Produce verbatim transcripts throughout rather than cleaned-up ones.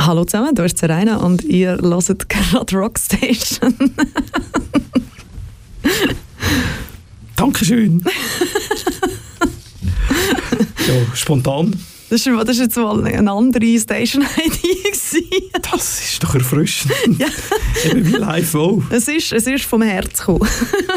Hallo zusammen, hier ist Serena und ihr hört gerade Rockstation. Dankeschön. Ja, spontan. Das ist, das ist jetzt mal eine andere Station-I D. Das ist doch erfrischend. Ja. Eben wie live auch. Es ist, es ist vom Herz gekommen.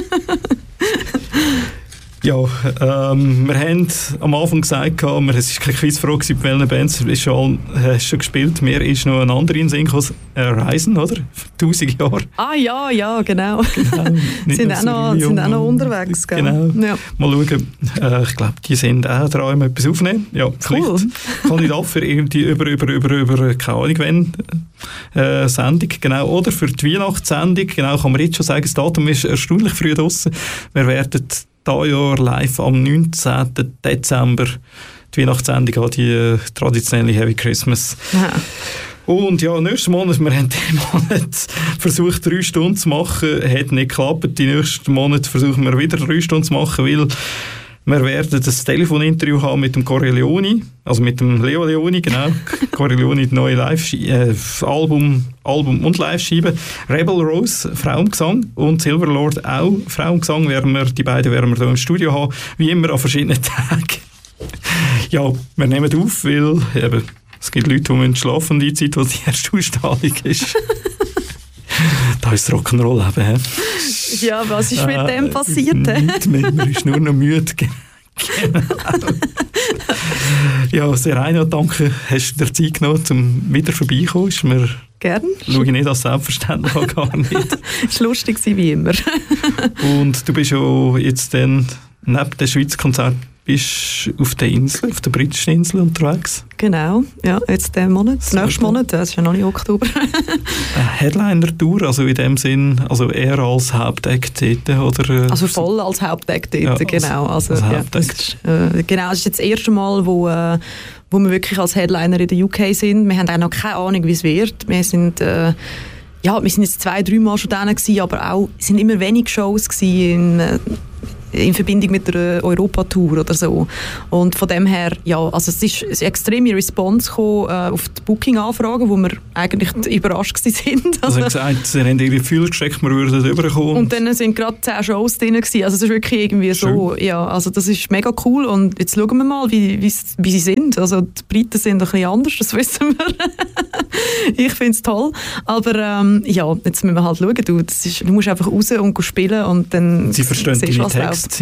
Ja, ähm, wir haben am Anfang gesagt, es war keine Quizfrage, bei welchen Bands hast schon, hast schon gespielt. Mir ist noch eine andere in den Sinn gekommen, Horizon, oder? Tausend Jahre. Ah ja, ja, genau. genau. sind, auch noch, sind auch noch unterwegs. Gell? Genau. Ja. Mal schauen. Äh, ich glaube, die sind auch dran, etwas aufnehmen. Ja, vielleicht cool. Kandidat für irgendwie über, über, über, über, keine Ahnung, wenn äh, Sendung, genau. Oder für die Weihnachtssendung, genau, kann man jetzt schon sagen, das Datum ist erstaunlich früh draussen. Wir werden dieses Jahr live am neunzehnten Dezember die Weihnachtssendung an, die äh, traditionelle Heavy Christmas. Aha. Und ja, nächsten Monat, wir haben diesen Monat versucht, drei Stunden zu machen, hat nicht geklappt. Die nächsten Monat versuchen wir wieder drei Stunden zu machen, weil wir werden das Telefoninterview haben mit dem Corleone, also mit dem Leo Leoni, genau. Corleone, die neue Live äh, Album, Album und Live-Scheibe. Rebel Rose, Frauengesang, und Silverlord auch Frauengesang. Werden wir, die beiden werden wir hier im Studio haben, wie immer an verschiedenen Tagen. Ja, wir nehmen auf, weil eben, es gibt Leute, die schlafen in die Zeit, wo die erste Ausstrahlung ist. Da ist das Rock'n'Roll eben. He? Ja, was ist mit äh, dem passiert? Nicht mehr, man ist nur noch müde. Genau. Ja, Serena, danke, hast du dir Zeit genommen, um wieder vorbeizukommen. Gerne. Schaue ich nicht als selbstverständlich an, gar nicht. Es war lustig wie immer. Und du bist ja jetzt dann neben dem Schweizer Konzert bist auf der Insel, auf der britischen Insel unterwegs. Genau, ja, jetzt den Monat, Super. nächsten Monat, das ist ja noch nicht Oktober. Eine Headliner-Tour, also in dem Sinn, also eher als Hauptact dort, oder? Also voll als Hauptact dort, ja, genau. Also, als ja, das ist, äh, genau, es ist jetzt das erste Mal, wo, äh, wo wir wirklich als Headliner in der U K sind. Wir haben auch noch keine Ahnung, wie es wird. Wir sind... Äh, ja, wir sind jetzt zwei, drei Mal schon da gewesen, aber auch, es sind immer wenig Shows gewesen in, in Verbindung mit der Europa-Tour oder so. Und von dem her, ja, also es ist eine extreme Response gekommen, äh, auf die Booking-Anfragen, wo wir eigentlich überrascht sind. Also, also gesagt, sie haben ihre Gefühle gesteckt, wir würden rüberkommen. Und dann sind gerade zehn Shows drin gewesen. Also es ist wirklich irgendwie Schön. So, ja, also das ist mega cool. Und jetzt schauen wir mal, wie, wie, wie sie sind. Also die Briten sind ein bisschen anders, das wissen wir. Ich finde es toll. Aber ähm, ja, jetzt müssen wir halt schauen. Du, das ist, du musst einfach raus und spielen und dann sie verstehen deine Texte